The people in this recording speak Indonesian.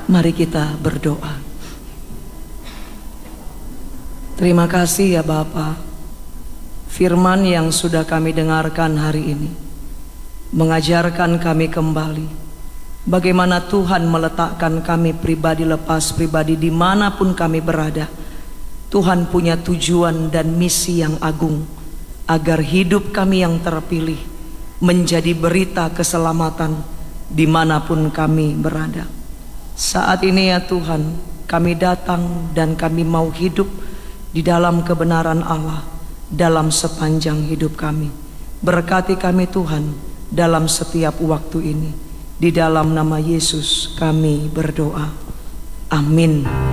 Mari kita berdoa. Terima kasih ya Bapa, firman yang sudah kami dengarkan hari ini mengajarkan kami kembali bagaimana Tuhan meletakkan kami pribadi lepas pribadi dimanapun kami berada. Tuhan punya tujuan dan misi yang agung agar hidup kami yang terpilih menjadi berita keselamatan dimanapun kami berada. Saat ini ya Tuhan, kami datang dan kami mau hidup di dalam kebenaran Allah dalam sepanjang hidup kami. Berkati kami Tuhan dalam setiap waktu ini. Di dalam nama Yesus kami berdoa. Amin.